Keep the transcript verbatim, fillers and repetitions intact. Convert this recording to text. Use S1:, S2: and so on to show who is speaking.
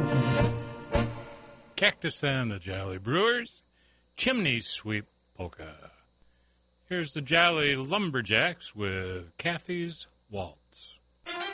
S1: Cactus and the Jolly Brewers, Chimney Sweep Polka. Here's the Jolly Lumberjacks with Kathy's Waltz.